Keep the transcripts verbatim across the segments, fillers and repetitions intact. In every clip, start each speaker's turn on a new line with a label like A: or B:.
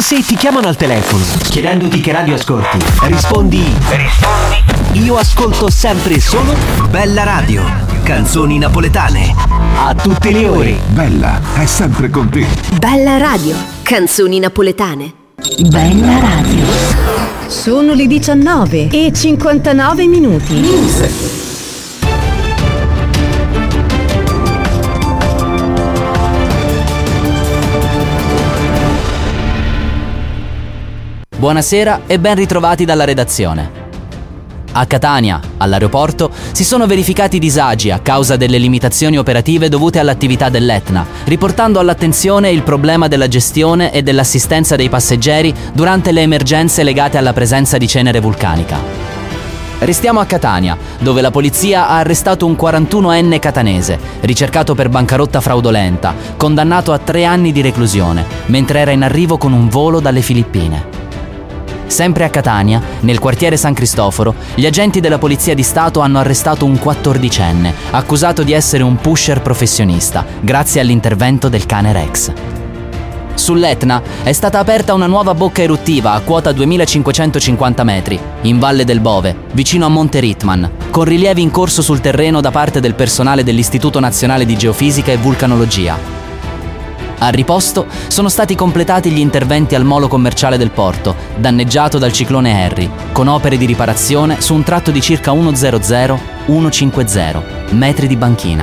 A: Se ti chiamano al telefono chiedendoti che radio ascolti, rispondi Rispondi Io ascolto sempre e solo Bella Radio, canzoni napoletane a tutte le ore.
B: Bella è sempre con te.
C: Bella Radio, canzoni napoletane.
D: Bella Radio. Sono le diciannove e cinquantanove minuti. News.
E: Buonasera e ben ritrovati dalla redazione. A Catania, all'aeroporto, si sono verificati disagi a causa delle limitazioni operative dovute all'attività dell'Etna, riportando all'attenzione il problema della gestione e dell'assistenza dei passeggeri durante le emergenze legate alla presenza di cenere vulcanica. Restiamo a Catania, dove la polizia ha arrestato un quarantunovenne catanese, ricercato per bancarotta fraudolenta, condannato a tre anni di reclusione, mentre era in arrivo con un volo dalle Filippine. Sempre a Catania, nel quartiere San Cristoforo, gli agenti della Polizia di Stato hanno arrestato un quattordicenne, accusato di essere un pusher professionista, grazie all'intervento del cane Rex. Sull'Etna è stata aperta una nuova bocca eruttiva a quota duemilacinquecentocinquanta metri, in Valle del Bove, vicino a Monte Ritman, con rilievi in corso sul terreno da parte del personale dell'Istituto Nazionale di Geofisica e Vulcanologia. A riposto sono stati completati gli interventi al molo commerciale del porto, danneggiato dal ciclone Harry, con opere di riparazione su un tratto di circa centocinquanta centocinquanta metri di banchina.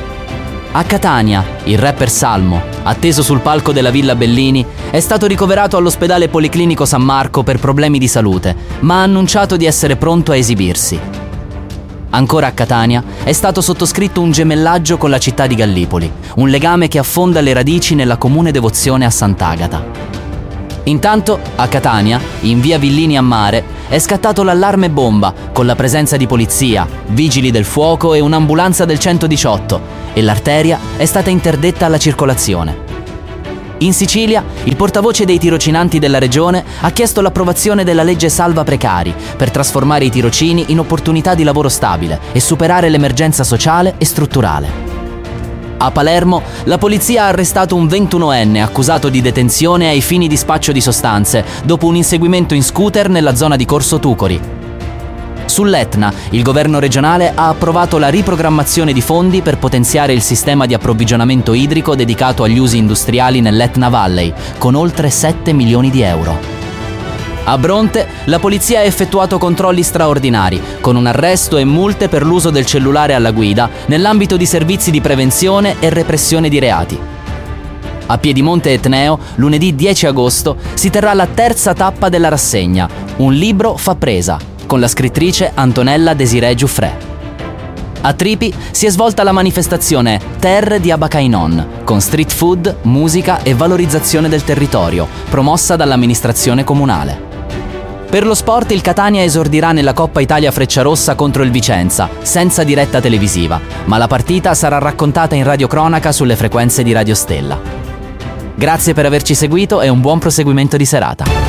E: A Catania, il rapper Salmo, atteso sul palco della Villa Bellini, è stato ricoverato all'ospedale Policlinico San Marco per problemi di salute, ma ha annunciato di essere pronto a esibirsi. Ancora a Catania è stato sottoscritto un gemellaggio con la città di Gallipoli, un legame che affonda le radici nella comune devozione a Sant'Agata. Intanto, a Catania, in via Villini a Mare, è scattato l'allarme bomba con la presenza di polizia, vigili del fuoco e un'ambulanza del centodiciotto e l'arteria è stata interdetta alla circolazione. In Sicilia, il portavoce dei tirocinanti della regione ha chiesto l'approvazione della legge Salva Precari per trasformare i tirocini in opportunità di lavoro stabile e superare l'emergenza sociale e strutturale. A Palermo, la polizia ha arrestato un ventunovenne accusato di detenzione ai fini di spaccio di sostanze dopo un inseguimento in scooter nella zona di Corso Tucori. Sull'Etna, il governo regionale ha approvato la riprogrammazione di fondi per potenziare il sistema di approvvigionamento idrico dedicato agli usi industriali nell'Etna Valley, con oltre sette milioni di euro. A Bronte, la polizia ha effettuato controlli straordinari, con un arresto e multe per l'uso del cellulare alla guida, nell'ambito di servizi di prevenzione e repressione di reati. A Piedimonte Etneo, lunedì dieci agosto, si terrà la terza tappa della rassegna, Un libro fa presa, con la scrittrice Antonella Desiree Giuffrè. A Tripi si è svolta la manifestazione Terre di Abacainon, con street food, musica e valorizzazione del territorio, promossa dall'amministrazione comunale. Per lo sport il Catania esordirà nella Coppa Italia Frecciarossa contro il Vicenza, senza diretta televisiva, ma la partita sarà raccontata in radiocronaca sulle frequenze di Radio Stella. Grazie per averci seguito e un buon proseguimento di serata.